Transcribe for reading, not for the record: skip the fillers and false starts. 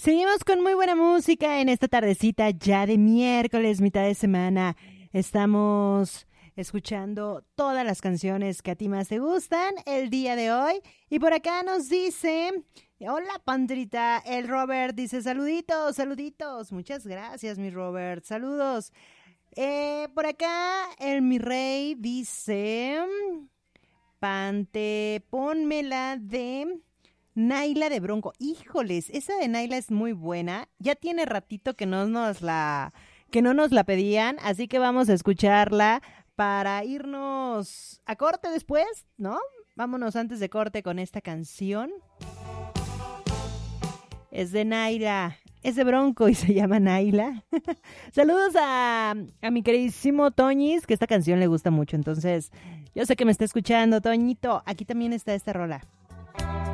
Seguimos con muy buena música en esta tardecita ya de miércoles, mitad de semana. Estamos escuchando todas las canciones que a ti más te gustan el día de hoy. Y por acá nos dice, hola Pandrita, el Robert dice saluditos, saluditos. Muchas gracias mi Robert, saludos. Por acá el mi rey dice, Pante, pónmela de Naila de Bronco. Híjoles, esa de Naila es muy buena. Ya tiene ratito que no nos la pedían, así que vamos a escucharla para irnos a corte después, ¿no? Vámonos antes de corte con esta canción. Es de Naila, es de Bronco y se llama Naila. Saludos a mi queridísimo Toñis, que esta canción le gusta mucho, entonces yo sé que me está escuchando, Toñito. Aquí también está esta rola.